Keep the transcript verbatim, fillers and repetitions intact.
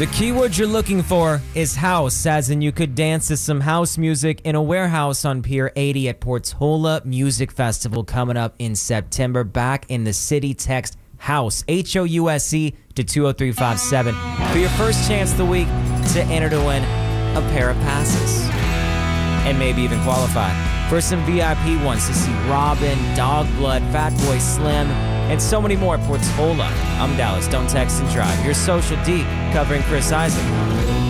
The keyword you're looking for is house, as in you could dance to some house music in a warehouse on Pier eighty at Portola Music Festival coming up in September. Back in the city, text HOUSE, H O U S E, to two oh three five seven for your first chance of the week to enter to win a pair of passes. And maybe even qualify for some V I P ones to see Robin, Dogblood, Fatboy Slim, and so many more at Portola. I'm Dallas. Don't text and drive. Your Social D covering Chris Isaac.